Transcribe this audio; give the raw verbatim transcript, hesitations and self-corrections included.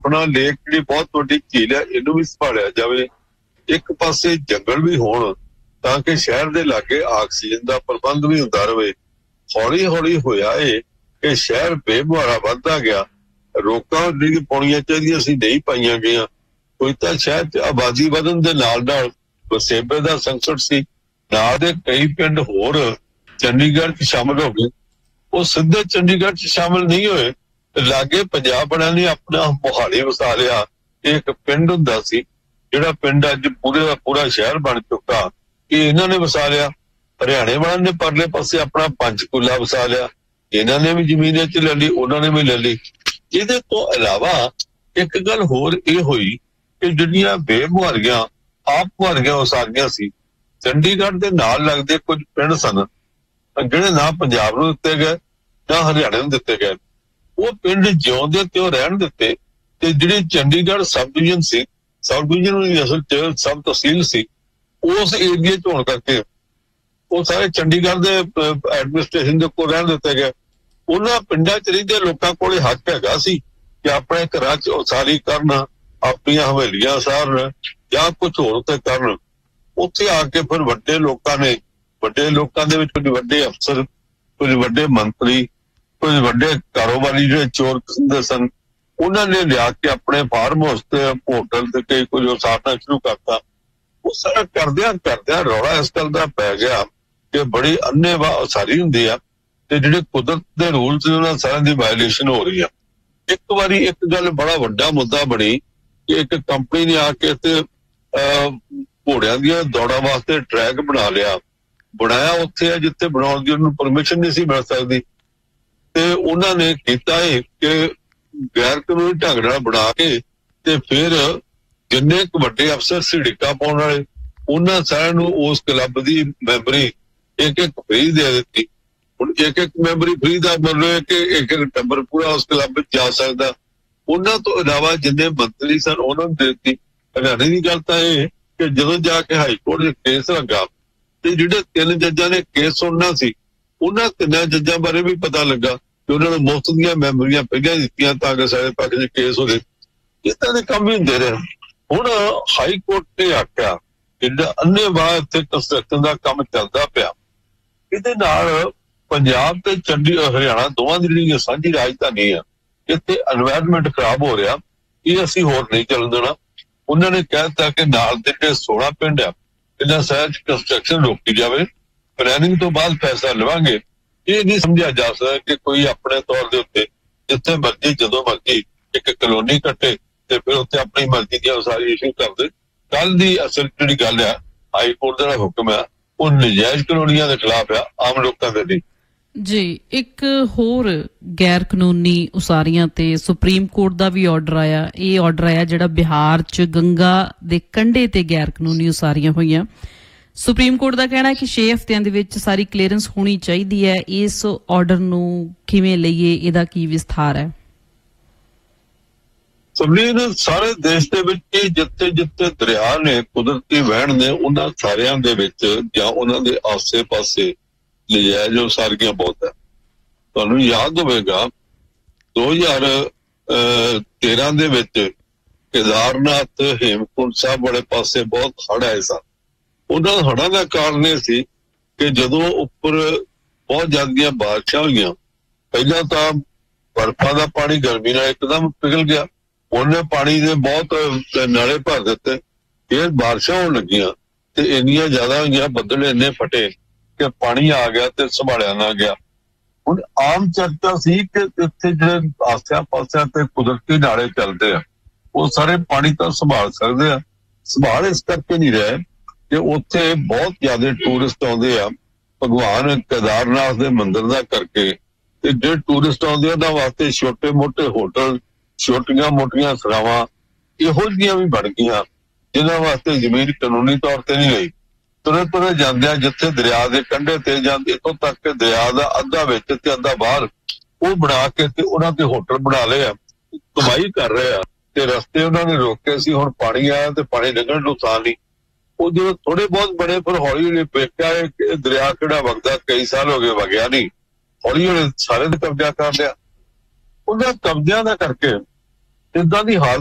ਆਪਣਾ ਲੇਕ ਜਿਹੜੀ ਬਹੁਤ ਵੱਡੀ ਝੀਲ ਹੈ ਇਹਨੂੰ ਵੀ ਸੰਭਾਲਿਆ ਜਾਵੇ। ਇੱਕ ਪਾਸੇ ਜੰਗਲ ਵੀ ਹੋਣ ਤਾਂ ਕਿ ਸ਼ਹਿਰ ਦੇ ਲਾਗੇ ਆਕਸੀਜਨ ਦਾ ਪ੍ਰਬੰਧ ਵੀ ਹੁੰਦਾ ਰਹੇ। ਹੌਲੀ ਹੌਲੀ ਹੋਇਆ ਏ ਕਿ ਸ਼ਹਿਰ ਬੇਮੁਹਾਰਾ ਵੱਧਦਾ ਗਿਆ। ਰੋਕਾਂ ਜਿਹੜੀ ਪਾਉਣੀਆਂ ਚਾਹੀਦੀਆਂ ਸੀ ਨਹੀਂ ਪਾਈਆਂ ਗਈਆਂ। ਕੋਈ ਤਾਂ ਸ਼ਹਿਰ 'ਚ ਆਬਾਦੀ ਵਧਣ ਦੇ ਨਾਲ ਨਾਲ ਵਸੇਬੇ ਦਾ ਸੰਕਟ ਸੀ। ਨਾਲ ਦੇ ਕਈ ਪਿੰਡ ਹੋਰ ਚੰਡੀਗੜ੍ਹ 'ਚ ਸ਼ਾਮਲ ਹੋ ਗਏ। ਉਹ ਸਿੱਧੇ ਚੰਡੀਗੜ੍ਹ 'ਚ ਸ਼ਾਮਲ ਨਹੀਂ ਹੋਏ। ਲਾਗੇ ਪੰਜਾਬ ਵਾਲਿਆਂ ਨੇ ਆਪਣਾ ਮੋਹਾਲੀ ਵਸਾ ਲਿਆ। ਇਹ ਇੱਕ ਪਿੰਡ ਹੁੰਦਾ ਸੀ ਜਿਹੜਾ ਪਿੰਡ ਅੱਜ ਪੂਰੇ ਦਾ ਪੂਰਾ ਸ਼ਹਿਰ ਬਣ ਚੁੱਕਾ, ਇਹ ਇਹਨਾਂ ਨੇ ਵਸਾ ਲਿਆ। ਹਰਿਆਣੇ ਵਾਲਿਆਂ ਨੇ ਪਰਲੇ ਪਾਸੇ ਆਪਣਾ ਪੰਚਕੂਲਾ ਵਸਾ ਲਿਆ। ਇਹਨਾਂ ਨੇ ਵੀ ਜ਼ਮੀਨ 'ਚ ਲੈ ਲਈ, ਉਹਨਾਂ ਨੇ ਵੀ ਲੈ ਲਈ। ਇਹਦੇ ਤੋਂ ਇਲਾਵਾ ਇੱਕ ਗੱਲ ਹੋਰ ਇਹ ਹੋਈ ਕਿ ਜਿਹੜੀਆਂ ਬੇਮੁਹਾਰੀਆਂ ਆਪ ਮੁਹਾਰੀਆਂ ਉਸਾਰੀਆਂ ਸੀ, ਚੰਡੀਗੜ੍ਹ ਦੇ ਨਾਲ ਲੱਗਦੇ ਕੁਝ ਪਿੰਡ ਸਨ ਜਿਹੜੇ ਨਾ ਪੰਜਾਬ ਨੂੰ ਦਿੱਤੇ ਗਏ ਨਾ ਹਰਿਆਣੇ ਨੂੰ ਦਿੱਤੇ ਗਏ। ਉਹ ਪਿੰਡ ਜਿਉਂਦੇ ਤੇ ਉਹ ਰਹਿਣ ਦਿੱਤੇ। ਤੇ ਜਿਹੜੀ ਚੰਡੀਗੜ੍ਹ ਸਬ ਡਿਵੀਜ਼ਨ ਸੀ, ਸਬ ਡਿਵੀਜ਼ਨ ਅਸਲ ਚ ਸਬ ਤਹਿਸੀਲ ਸੀ, ਉਸ ਏਰੀਏ ਚ ਹੋਣ ਕਰਕੇ ਉਹ ਸਾਰੇ ਚੰਡੀਗੜ੍ਹ ਦੇ ਐਡਮਿਨਿਸਟ੍ਰੇਸ਼ਨ ਦੇ ਕੋਲ ਰਹਿਣ ਦਿੱਤੇ ਗਏ। ਉਹਨਾਂ ਪਿੰਡਾਂ ਚ ਰਹਿੰਦੇ ਲੋਕਾਂ ਕੋਲ ਹੱਕ ਹੈਗਾ ਸੀ ਕਿ ਆਪਣੇ ਘਰਾਂ ਚ ਉਸਾਰੀ ਕਰਨ, ਆਪਣੀਆਂ ਹਵੇਲੀਆਂ ਸਾਰਨ ਜਾਂ ਕੁਝ ਹੋਰ ਤੇ ਕਰਨ। ਉੱਥੇ ਆ ਕੇ ਫਿਰ ਵੱਡੇ ਲੋਕਾਂ ਨੇ, ਵੱਡੇ ਲੋਕਾਂ ਦੇ ਵਿੱਚ ਕੁਝ ਵੱਡੇ ਅਫਸਰ, ਕੁਝ ਵੱਡੇ ਮੰਤਰੀ, ਕੁਝ ਵੱਡੇ ਕਾਰੋਬਾਰੀ ਜਿਹੜੇ ਚੋਰ ਕਿਸਮ ਸਨ, ਉਹਨਾਂ ਨੇ ਲਿਆ ਕੇ ਆਪਣੇ ਫਾਰਮ ਹਾਊਸ ਤੇ ਹੋਟਲ ਤੇ ਕਈ ਕੁਝ ਉਸਾਰਨਾ ਸ਼ੁਰੂ ਕਰਤਾ। ਉਹ ਸਾਰਾ ਕਰਦਿਆਂ ਕਰਦਿਆਂ ਰੌਲਾ ਇਸ ਗੱਲ ਦਾ ਪੈ ਗਿਆ ਕਿ ਬੜੀ ਅੰਨ੍ਹੇਵਾਹ ਉਸਾਰੀ ਹੁੰਦੀ ਆ ਤੇ ਜਿਹੜੇ ਕੁਦਰਤ ਦੇ ਰੂਲਸ ਉਹਨਾਂ ਸਾਰਿਆਂ ਦੀ ਵਾਇਲੇਸ਼ਨ ਹੋ ਰਹੀ ਆ। ਇੱਕ ਵਾਰੀ ਇੱਕ ਗੱਲ ਬੜਾ ਵੱਡਾ ਮੁੱਦਾ ਬਣੀ ਕਿ ਇੱਕ ਕੰਪਨੀ ਨੇ ਆ ਕੇ ਤੇ ਘੋੜਿਆਂ ਦੀਆਂ ਦੌੜਾਂ ਵਾਸਤੇ ਟਰੈਕ ਬਣਾ ਲਿਆ। ਬਣਾਇਆ ਉੱਥੇ ਆ ਜਿੱਥੇ ਬਣਾਉਣ ਦੀ ਉਹਨੂੰ ਪਰਮਿਸ਼ਨ ਨਹੀਂ ਸੀ ਮਿਲ ਸਕਦੀ। ਤੇ ਉਹਨਾਂ ਨੇ ਕੀਤਾ ਇਹ ਕਿ ਗੈਰ ਕਾਨੂੰਨੀ ਢੰਗ ਨਾਲ ਬਣਾ ਕੇ ਤੇ ਫਿਰ ਜਿੰਨੇ ਕੁ ਵੱਡੇ ਅਫਸਰ ਸੀ ਢਿੱਕਾ ਪਾਉਣ ਵਾਲੇ, ਉਹਨਾਂ ਸਾਰਿਆਂ ਨੂੰ ਉਸ ਕਲੱਬ ਦੀ ਮੈਂਬਰੀ ਇੱਕ ਇੱਕ ਫ੍ਰੀ ਦੇ ਦਿੱਤੀ। ਹੁਣ ਇੱਕ ਇੱਕ ਮੈਂਬਰੀ ਫ੍ਰੀ ਦਾ ਮਤਲਬ ਕਿ ਇੱਕ ਇੱਕ ਟੱਬਰ ਪੂਰਾ ਉਸ ਕਲੱਬ ਵਿੱਚ ਜਾ ਸਕਦਾ। ਉਹਨਾਂ ਤੋਂ ਇਲਾਵਾ ਜਿੰਨੇ ਮੰਤਰੀ ਸਨ ਉਹਨਾਂ ਨੂੰ ਦੇ ਦਿੱਤੀ। ਹਰਿਆਣੇ ਦੀ ਗੱਲ ਤਾਂ ਇਹ ਕਿ ਜਦੋਂ ਜਾ ਕੇ ਹਾਈ ਕੋਰਟ 'ਚ ਕੇਸ ਲੱਗਾ ਤੇ ਜਿਹੜੇ ਤਿੰਨ ਜੱਜਾਂ ਨੇ ਕੇਸ ਸੁਣਨਾ ਸੀ, ਉਹਨਾਂ ਤਿੰਨਾਂ ਜੱਜਾਂ ਬਾਰੇ ਵੀ ਪਤਾ ਲੱਗਾ ਕਿ ਉਹਨਾਂ ਨੂੰ ਮੁਫਤ ਦੀਆਂ ਮੈਂਬਰੀਆਂ ਪਹਿਲਾਂ ਦਿੱਤੀਆਂ ਤਾਂ ਕਿ ਸਾਰੇ ਪੱਖ 'ਚ ਕੇਸ ਹੋ ਗਏ। ਇਸ ਤਰ੍ਹਾਂ ਦੇ ਕੰਮ ਵੀ ਹੁੰਦੇ ਰਹੇ। ਹੁਣ ਹਾਈ ਕੋਰਟ ਨੇ ਆਖਿਆ ਕਿ ਜਿਹੜਾ ਅੰਨ੍ਹੇਵਾਹ ਇੱਥੇ ਕੰਸਟਰਕਸ਼ਨ ਦਾ ਕੰਮ ਚੱਲਦਾ ਪਿਆ, ਇਹਦੇ ਨਾਲ ਪੰਜਾਬ ਤੇ ਚੰਡੀ ਹਰਿਆਣਾ ਦੋਵਾਂ ਦੀ ਜਿਹੜੀ ਸਾਂਝੀ ਰਾਜਧਾਨੀ ਆ, ਇੱਥੇ এনवायरमेंट ਖਰਾਬ ਹੋ ਰਿਹਾ, ਇਹ ਅਸੀਂ ਹੋਰ ਨਹੀਂ ਚੱਲਣ ਦੇਣਾ। ਉਹਨਾਂ ਨੇ ਕਹਿ ਦਿੱਤਾ ਕਿ ਨਾਲ ਦੇ ਜਿਹੜੇ ਸੋਲਾਂ ਪਿੰਡ ਆ ਇਹਨਾਂ ਸਾਰਿਆਂ 'ਚ ਕੰਸਟਰਕਸ਼ਨ ਰੋਕੀ ਜਾਵੇ। ਪਲੈਨਿੰਗ ਤੋਂ ਬਾਅਦ ਫੈਸਲਾ ਲਵਾਂਗੇ। ਇਹ ਨਹੀਂ ਸਮਝਿਆ ਜਾ ਸਕਦਾ ਕਿ ਕੋਈ ਆਪਣੇ ਤੌਰ ਦੇ ਉੱਤੇ ਜਿੱਥੇ ਮਰਜ਼ੀ ਜਦੋਂ ਮਰਜ਼ੀ ਇੱਕ ਕਲੋਨੀ ਕੱਟੇ ਤੇ ਫਿਰ ਉੱਥੇ ਆਪਣੀ ਮਰਜ਼ੀ ਦੀਆਂ ਉਸਾਰੀ ਇਸ਼ੂ ਕਰਦੇ। ਕੱਲ ਦੀ ਅਸਲ ਜਿਹੜੀ ਗੱਲ ਆ, ਹਾਈ ਕੋਰਟ ਦਾ ਹੁਕਮ ਆ ਉਹ ਨਜਾਇਜ਼ ਕਲੋਨੀਆਂ ਦੇ ਖਿਲਾਫ ਆ, ਆਮ ਲੋਕਾਂ ਦੇ ਲਈ। ਜੀ, ਇੱਕ ਹੋਰ ਗੈਰ ਕਾਨੂੰਨੀ ਉਸਾਰੀਆਂ ਤੇ ਸੁਪਰੀਮ ਕੋਰਟ ਦਾ ਵੀ ਆਰਡਰ ਆਇਆ। ਇਹ ਆਰਡਰ ਆਇਆ ਜਿਹੜਾ ਬਿਹਾਰ 'ਚ ਗੰਗਾ ਦੇ ਕੰਢੇ ਤੇ ਗੈਰ ਕਾਨੂੰਨੀ ਉਸਾਰੀਆਂ ਹੋਈਆਂ। ਸੁਪਰੀਮ ਕੋਰਟ ਦਾ ਕਹਿਣਾ ਹੈ ਕਿ ਛੇ ਹਫ਼ਤਿਆਂ ਦੇ ਵਿੱਚ ਸਾਰੀ ਕਲੀਅਰੈਂਸ ਹੋਣੀ ਚਾਹੀਦੀ ਹੈ। ਇਸ ਆਰਡਰ ਨੂੰ ਕਿਵੇਂ ਲਈਏ, ਇਹਦਾ ਕੀ ਵਿਸਥਾਰ ਹੈ? ਸਭਲੀਨ ਸਾਰੇ ਦੇਸ਼ ਦੇ ਵਿੱਚ ਜਿੱਥੇ ਜਿੱਥੇ ਦਰਿਆ ਨੇ, ਕੁਦਰਤੀ ਵਹਿਣ ਨੇ, ਉਹਨਾਂ ਸਾਰਿਆਂ ਦੇ ਵਿੱਚ ਜਾਂ ਉਹਨਾਂ ਦੇ ਆਸੇ ਪਾਸੇ ਨਜਾਇਜ਼ ਉਸਾਰੀਆਂ ਬਹੁਤ ਹੈ। ਤੁਹਾਨੂੰ ਯਾਦ ਹੋਵੇਗਾ ਦੋ ਹਜ਼ਾਰ ਤੇਰਾਂ ਦੇ ਵਿੱਚ ਕੇਦਾਰਨਾਥ, ਹੇਮਕੁੰਟ ਸਾਹਿਬ ਵਾਲੇ ਪਾਸੇ ਬਹੁਤ ਹੜ੍ਹ ਆਏ ਸਨ। ਉਹਨਾਂ ਹੜ੍ਹਾਂ ਦਾ ਕਾਰਨ ਇਹ ਸੀ ਕਿ ਜਦੋਂ ਉੱਪਰ ਬਹੁਤ ਜ਼ਿਆਦੀਆਂ ਬਾਰਿਸ਼ਾਂ ਹੋਈਆਂ, ਪਹਿਲਾਂ ਤਾਂ ਬਰਫਾਂ ਦਾ ਪਾਣੀ ਗਰਮੀ ਨਾਲ ਇੱਕਦਮ ਪਿਘਲ ਗਿਆ, ਉਹਨੇ ਪਾਣੀ ਦੇ ਬਹੁਤ ਨਾਲੇ ਭਰ ਦਿੱਤੇ। ਫਿਰ ਬਾਰਿਸ਼ਾਂ ਹੋਣ ਲੱਗੀਆਂ ਤੇ ਇੰਨੀਆਂ ਜ਼ਿਆਦਾ ਹੋਈਆਂ, ਬੱਦਲ ਇੰਨੇ ਫਟੇ ਕਿ ਪਾਣੀ ਆ ਗਿਆ ਤੇ ਸੰਭਾਲਿਆ ਨਾ ਗਿਆ। ਹੁਣ ਆਮ ਚਰਚਾ ਸੀ ਕਿ ਇੱਥੇ ਜਿਹੜੇ ਆਸਿਆ ਪਾਸਿਆਂ ਤੇ ਕੁਦਰਤੀ ਨਾਲੇ ਚੱਲਦੇ ਆ ਉਹ ਸਾਰੇ ਪਾਣੀ ਤਾਂ ਸੰਭਾਲ ਸਕਦੇ ਆ। ਸੰਭਾਲ ਇਸ ਕਰਕੇ ਨਹੀਂ ਰਹੇ ਕਿ ਉੱਥੇ ਬਹੁਤ ਜ਼ਿਆਦਾ ਟੂਰਿਸਟ ਆਉਂਦੇ ਆ ਭਗਵਾਨ ਕੇਦਾਰਨਾਥ ਦੇ ਮੰਦਿਰ ਦਾ ਕਰਕੇ, ਤੇ ਜਿਹੜੇ ਟੂਰਿਸਟ ਆਉਂਦੇ ਆ ਉਹਨਾਂ ਵਾਸਤੇ ਛੋਟੇ ਮੋਟੇ ਹੋਟਲ, ਛੋਟੀਆਂ ਮੋਟੀਆਂ ਸਰਾਵਾਂ ਇਹੋ ਜਿਹੀਆਂ ਵੀ ਬਣ ਗਈਆਂ ਜਿਹਨਾਂ ਵਾਸਤੇ ਜ਼ਮੀਨ ਕਾਨੂੰਨੀ ਤੌਰ ਤੇ ਨਹੀਂ ਲਈ। ਤੁਰੇ ਤੁਰੇ ਜਾਂਦੇ ਆ ਜਿੱਥੇ ਦਰਿਆ ਦੇ ਕੰਢੇ ਤੇ ਜਾਂਦੇ, ਇੱਥੋਂ ਤੱਕ ਕਿ ਦਰਿਆ ਦਾ ਅੱਧਾ ਵਿੱਚ ਤੇ ਅੱਧਾ ਬਾਹਰ, ਉਹ ਬਣਾ ਕੇ ਤੇ ਉਹਨਾਂ ਦੇ ਹੋਟਲ ਬਣਾ ਲਏ ਆ, ਕਮਾਈ ਕਰ ਰਹੇ ਆ। ਤੇ ਰਸਤੇ ਉਹਨਾਂ ਨੇ ਰੋਕੇ ਸੀ, ਹੁਣ ਪਾਣੀ ਆਇਆ ਤੇ ਪਾਣੀ ਲੰਘਣ ਨੂੰ ਥਾਂ ਨਹੀਂ। ਉਹ ਜਦੋਂ ਥੋੜੇ ਬਹੁਤ ਬਣੇ ਫਿਰ ਹੌਲੀ ਹੌਲੀ ਵੇਖਿਆ ਕਿ ਦਰਿਆ ਕਿਹੜਾ ਵਗਦਾ, ਕਈ ਸਾਲ ਹੋ ਗਏ ਵਗਿਆ ਨਹੀਂ, ਹੌਲੀ ਹੌਲੀ ਸਾਰੇ ਨੇ ਕਬਜ਼ਾ ਕਰ ਲਿਆ। ਉਹਨਾਂ ਕਬਜ਼ਿਆਂ ਦਾ ਕਰਕੇ ਇਦਾਂ ਦੀ ਹਾਲਤ